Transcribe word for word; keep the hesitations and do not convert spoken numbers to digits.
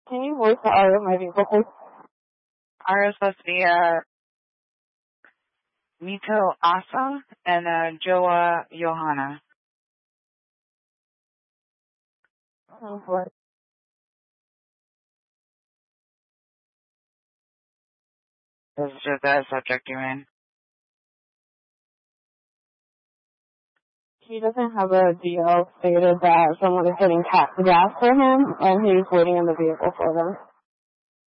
Can you voice the R of my vehicle, please? R is supposed to be uh, Mito Asa and uh, Joa Johanna. Oh, boy. This is just a subject you're in. He doesn't have a D L stated that someone is getting cat gas for him, and he's waiting in the vehicle for them.